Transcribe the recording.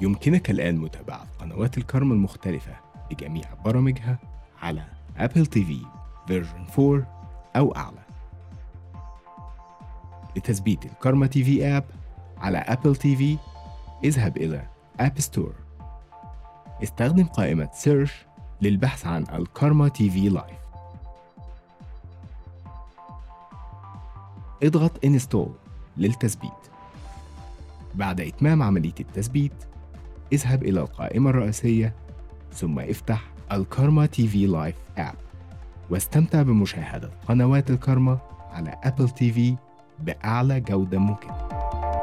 يمكنك الآن متابعة قنوات الكارما المختلفة بجميع برامجها على أبل تي في فيرجن 4 أو أعلى. لتثبيت الكارما تي في آب على أبل تي في، اذهب إلى آب ستور. استخدم قائمة سيرش للبحث عن الكارما تي في لايف. اضغط انستول للتثبيت. بعد إتمام عملية التثبيت، اذهب إلى القائمة الرئيسية ثم افتح الكارما تي في لايف آب واستمتع بمشاهدة قنوات الكارما على أبل تي في بأعلى جودة ممكنة.